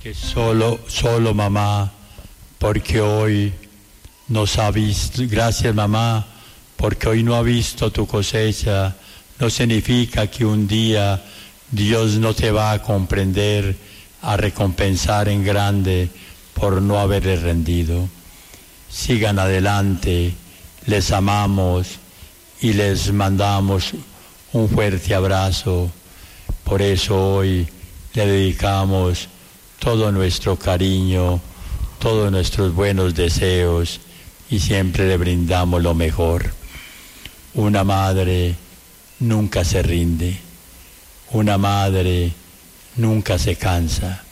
que solo mamá, porque hoy nos ha visto, gracias mamá, porque hoy no ha visto tu cosecha, no significa que un día Dios no te va a comprender, a recompensar en grande por no haberle rendido. Sigan adelante, les amamos y les mandamos un fuerte abrazo. Por eso hoy le dedicamos todo nuestro cariño, todos nuestros buenos deseos y siempre le brindamos lo mejor. Una madre nunca se rinde, una madre nunca se cansa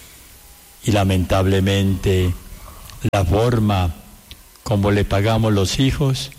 y lamentablemente la forma como le pagamos los hijos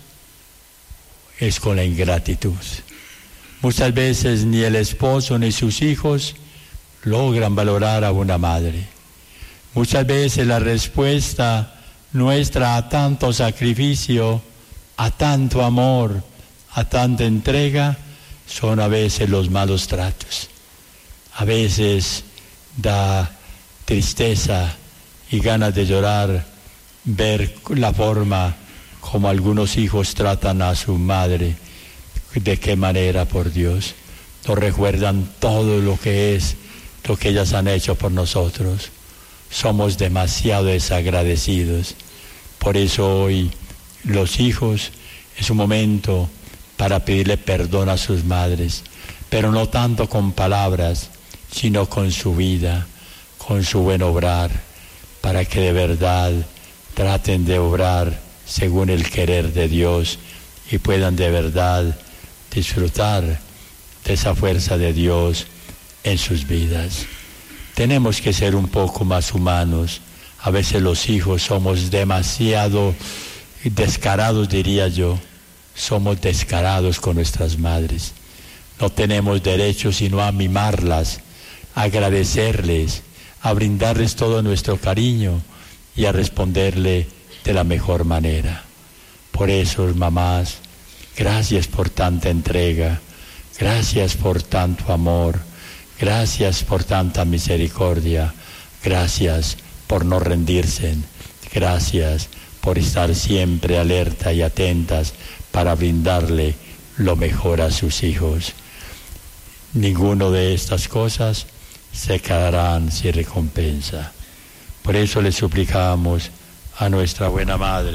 es con la ingratitud. Muchas veces ni el esposo ni sus hijos logran valorar a una madre. Muchas veces la respuesta nuestra a tanto sacrificio, a tanto amor, a tanta entrega, son a veces los malos tratos. A veces da tristeza y ganas de llorar ver la forma como algunos hijos tratan a su madre. De qué manera, por Dios, nos recuerdan todo lo que es, lo que ellas han hecho por nosotros. Somos demasiado desagradecidos. Por eso hoy los hijos es un momento para pedirle perdón a sus madres, pero no tanto con palabras, sino con su vida, con su buen obrar, para que de verdad traten de obrar según el querer de Dios y puedan de verdad disfrutar de esa fuerza de Dios en sus vidas. Tenemos que ser un poco más humanos. A veces los hijos somos demasiado descarados, diría yo. Somos descarados con nuestras madres. No tenemos derecho sino a mimarlas, a agradecerles, a brindarles todo nuestro cariño y a responderle de la mejor manera. Por eso, mamás, gracias por tanta entrega, gracias por tanto amor, gracias por tanta misericordia, gracias por no rendirse, gracias por estar siempre alerta y atentas para brindarle lo mejor a sus hijos. Ninguno de estas cosas se quedarán sin recompensa. Por eso le suplicamos a nuestra buena Madre,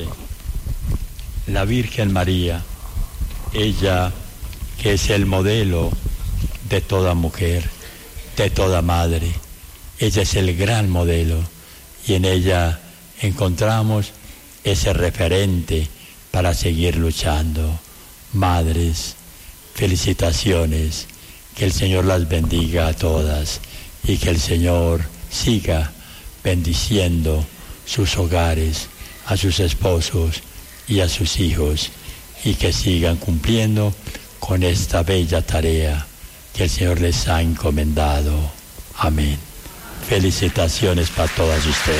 la Virgen María, ella que es el modelo de toda mujer, de toda madre. Ella es el gran modelo y en ella encontramos ese referente para seguir luchando. Madres, felicitaciones, que el Señor las bendiga a todas y que el Señor siga bendiciendo sus hogares, a sus esposos y a sus hijos, y que sigan cumpliendo con esta bella tarea que el Señor les ha encomendado. Amén. Felicitaciones para todas ustedes.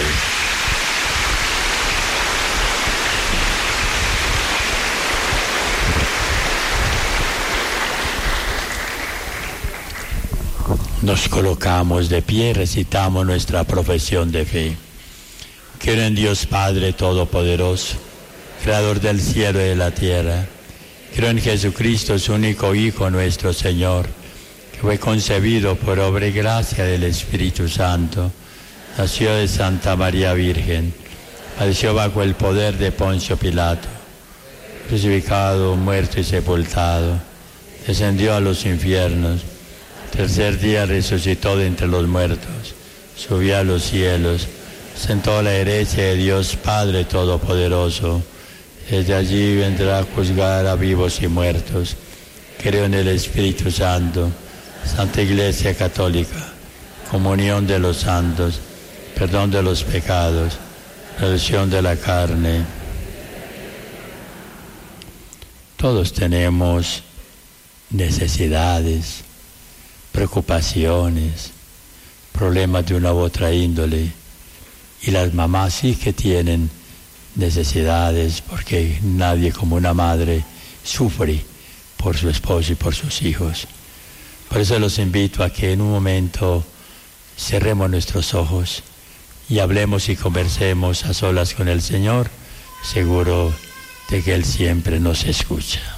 Nos colocamos de pie, recitamos nuestra profesión de fe. Creo en Dios Padre Todopoderoso, Creador del cielo y de la tierra. Creo en Jesucristo, su único Hijo, nuestro Señor, que fue concebido por obra y gracia del Espíritu Santo, nació de Santa María Virgen, padeció bajo el poder de Poncio Pilato, crucificado, muerto y sepultado, descendió a los infiernos, tercer día resucitó de entre los muertos, subió a los cielos, sentó a la derecha de Dios Padre Todopoderoso. Desde allí vendrá a juzgar a vivos y muertos. Creo en el Espíritu Santo, Santa Iglesia Católica, comunión de los santos, perdón de los pecados, redención de la carne. Todos tenemos necesidades, preocupaciones, problemas de una u otra índole, y las mamás sí que tienen necesidades, porque nadie como una madre sufre por su esposo y por sus hijos. Por eso los invito a que en un momento cerremos nuestros ojos y hablemos y conversemos a solas con el Señor, seguro de que Él siempre nos escucha.